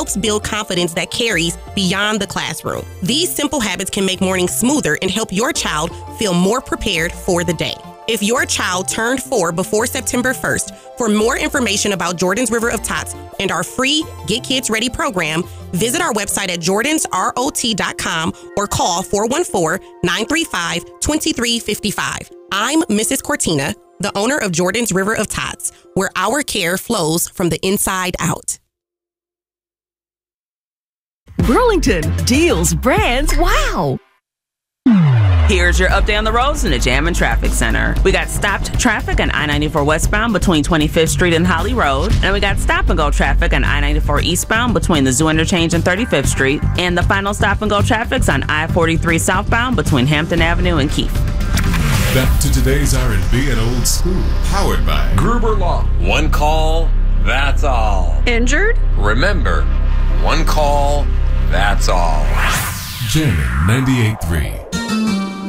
helps build confidence that carries beyond the classroom. These simple habits can make mornings smoother and help your child feel more prepared for the day. If your child turned 4 before September 1st, for more information about Jordan's River of Tots and our free Get Kids Ready program, visit our website at jordansrot.com or call 414-935-2355. I'm Mrs. Cortina, the owner of Jordan's River of Tots, where our care flows from the inside out. Burlington, deals, brands, wow! Here's your update on the roads in the Jam and Traffic Center. We got stopped traffic on I-94 westbound between 25th Street and Holly Road. And we got stop-and-go traffic on I-94 eastbound between the Zoo Interchange and 35th Street. And the final stop-and-go traffic's on I-43 southbound between Hampton Avenue and Keefe. Back to today's R&B and old school. Powered by Gruber Law. One call, that's all. Injured? Remember, one call, that's all. Jammin' 98.3.